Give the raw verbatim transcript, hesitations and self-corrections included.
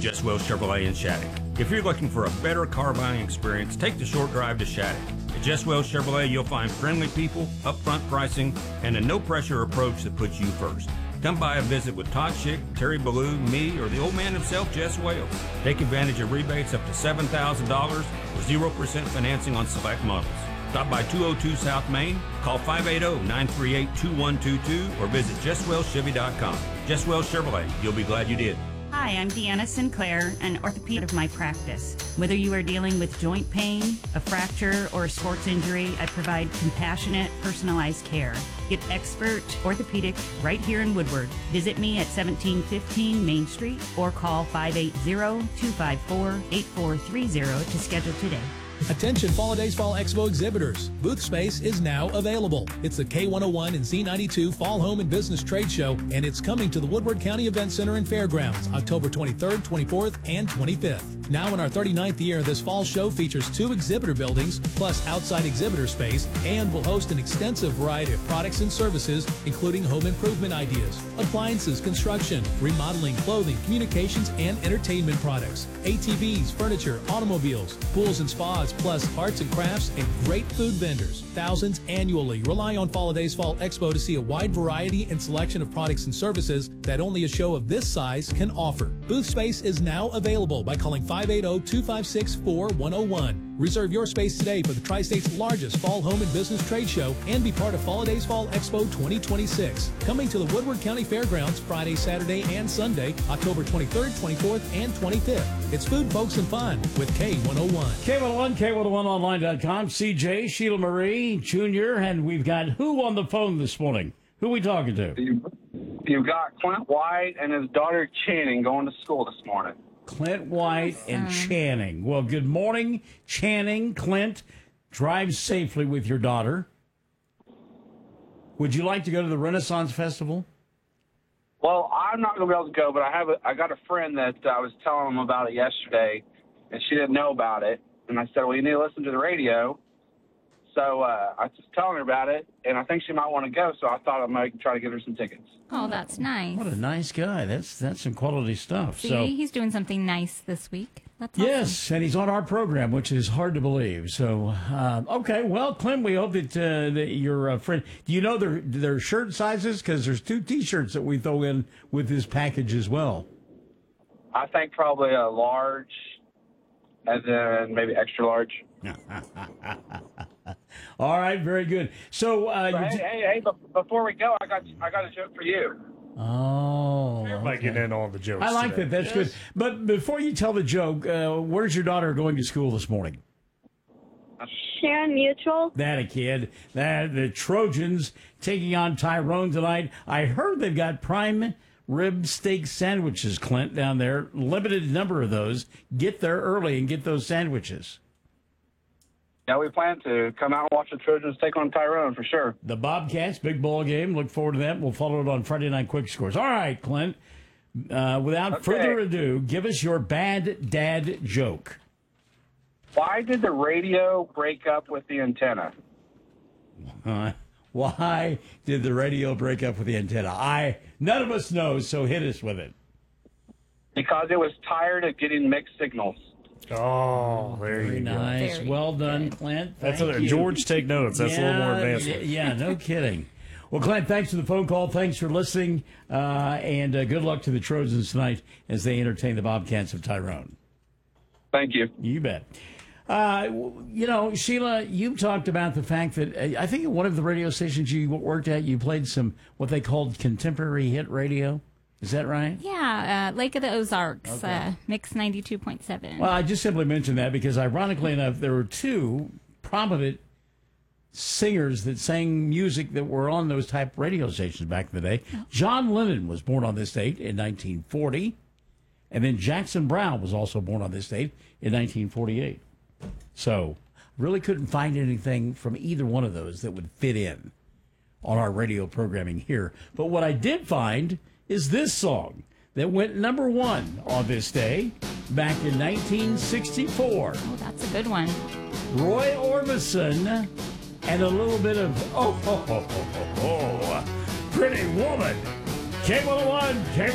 Jess Wells Chevrolet in Shattuck. If you're looking for a better car buying experience, take the short drive to Shattuck. At Jess Wells Chevrolet, you'll find friendly people, upfront pricing, and a no-pressure approach that puts you first. Come by a visit with Todd Schick, Terry Ballou, me, or the old man himself, Jess Wales. Take advantage of rebates up to seven thousand dollars or zero percent financing on select models. Stop by two oh two South Main, call five eight zero, nine three eight, two one two two, or visit jess wells chevy dot com. Jess Wells Chevrolet, you'll be glad you did. Hi, I'm Deanna Sinclair, an orthopedic of my practice. Whether you are dealing with joint pain, a fracture, or a sports injury, I provide compassionate, personalized care. Get expert orthopedic right here in Woodward. Visit me at seventeen fifteen Main Street or call five eight zero, two five four, eight four three zero to schedule today. Attention Fall Days Fall Expo exhibitors. Booth space is now available. It's the K one oh one and Z ninety-two Fall Home and Business Trade Show, and it's coming to the Woodward County Event Center and Fairgrounds October twenty-third, twenty-fourth, and twenty-fifth. Now in our thirty-ninth year, this fall show features two exhibitor buildings plus outside exhibitor space and will host an extensive variety of products and services, including home improvement ideas, appliances, construction, remodeling, clothing, communications, and entertainment products, A T Vs, furniture, automobiles, pools and spas, plus arts and crafts and great food vendors. Thousands annually rely on Fall Days Fall Expo to see a wide variety and selection of products and services that only a show of this size can offer. Booth space is now available by calling five eight zero, two five six, four one zero one. Reserve your space today for the Tri-State's largest fall home and business trade show and be part of Fall Days Fall Expo twenty twenty-six. Coming to the Woodward County Fairgrounds Friday, Saturday, and Sunday, October twenty-third, twenty-fourth, and twenty-fifth. It's food, folks, and fun with K one oh one. K one oh one, K one oh one online dot com, C J, Sheila Marie, Junior, and we've got who on the phone this morning? Who are we talking to? You, you got Clint White and his daughter Channing going to school this morning. Clint White and Channing. Well, good morning, Channing. Clint, drive safely with your daughter. Would you like to go to the Renaissance Festival? Well, I'm not going to be able to go, but I have a, I got a friend that uh, I was telling him about it yesterday, and she didn't know about it. And I said, well, you need to listen to the radio. So uh, I was just telling her about it, and I think she might want to go, so I thought I might try to get her some tickets. Oh, that's nice. What a nice guy. That's that's some quality stuff. See, so he's doing something nice this week. That's yes, awesome. and he's on our program, which is hard to believe. So, uh, okay, well, Clint, we hope that, uh, that your uh, friend, do you know their, their shirt sizes? Because there's two T-shirts that we throw in with this package as well. I think probably a large, and then maybe extra large. All right, very good. So, uh, So, hey, hey, hey! But before we go, I got I got a joke for you. Oh, Everybody okay. getting in on the jokes. I like today. that. That's Yes. good. But before you tell the joke, uh, where's your daughter going to school this morning? Sharon Mutual. That a kid. That the Trojans taking on Tyrone tonight. I heard they've got prime rib steak sandwiches, Clint, down there. Limited number of those. Get there early and get those sandwiches. Yeah, we plan to come out and watch the Trojans take on Tyrone for sure. The Bobcats, big ball game. Look forward to that. We'll follow it on Friday Night Quick Scores. All right, Clint. Uh, without Okay. further ado, give us your bad dad joke. Why did the radio break up with the antenna? Uh, why did the radio break up with the antenna? I none of us know, so hit us with it. Because it was tired of getting mixed signals. Oh, there Very you go. nice. Very well done, good. Clint. That's Thank a, you. George, take notes. That's a little more advanced. Yeah, yeah, no kidding. Well, Clint, thanks for the phone call. Thanks for listening. Uh, and uh, good luck to the Trojans tonight as they entertain the Bobcats of Tyrone. Thank you. You bet. Uh, you know, Sheila, you talked about the fact that uh, I think at one of the radio stations you worked at, you played some what they called contemporary hit radio. Is that right? Yeah, uh, Lake of the Ozarks, Okay. uh, Mix ninety-two point seven. Well, I just simply mentioned that because, ironically enough, there were two prominent singers that sang music that were on those type radio stations back in the day. Oh. John Lennon was born on this date in nineteen forty, and then Jackson Browne was also born on this date in nineteen forty-eight. So, really couldn't find anything from either one of those that would fit in on our radio programming here. But what I did find is this song that went number one on this day back in nineteen sixty-four. Oh, that's a good one. Roy Orbison and a little bit of oh, ho, ho, ho, ho, ho, Pretty Woman. K one oh one, K